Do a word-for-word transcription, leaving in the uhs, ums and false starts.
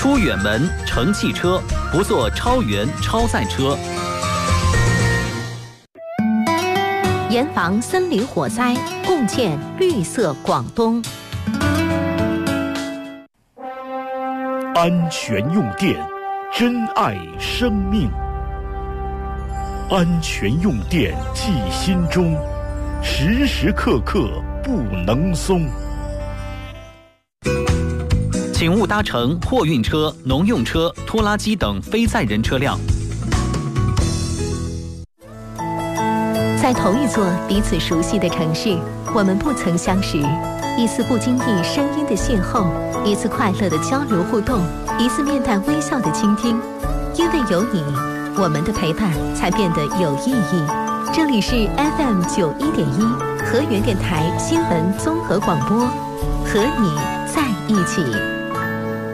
出远门乘汽车，不坐超员超载车。 严防森林火灾，共建绿色广东。 安全用电，珍爱生命。安全用电记心中，时时刻刻不能松。 请勿搭乘货运车、农用车、拖拉机等非载人车辆。 在同一座彼此熟悉的城市，我们不曾相识。一次不经意声音的邂逅，一次快乐的交流互动，一次面带微笑的倾听。因为有你，我们的陪伴才变得有意义。这里是 F M 九一点一河源电台新闻综合广播，和你在一起。